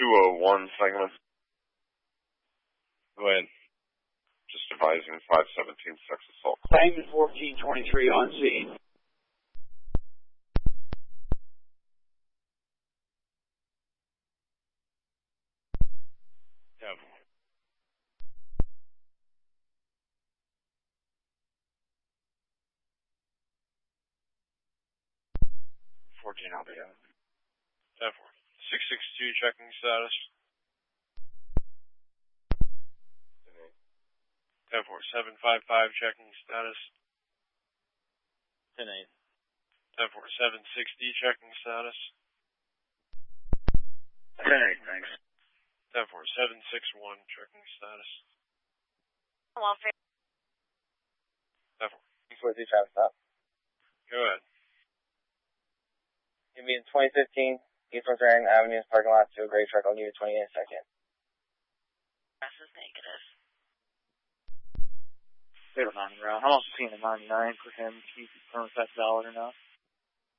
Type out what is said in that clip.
201 segment. Go ahead. Just advising 517 sex assault. Diamond 1423 on scene. Yeah. 14, I'll be out. 10-4. 662 checking status. 10-4. 755 checking status. 10-8. 10-4. 760 checking status. 10-8, thanks. 10-4. 761 checking status. 10-4. 10-4. 642 traffic stop. Go ahead. You'll be in 2015 East North Grand Avenue's parking lot to a gray truck. I'll give you 28 seconds. Press is negative. Wait a minute, I'm also seeing a 99 for him. Can you confirm if that's valid or not?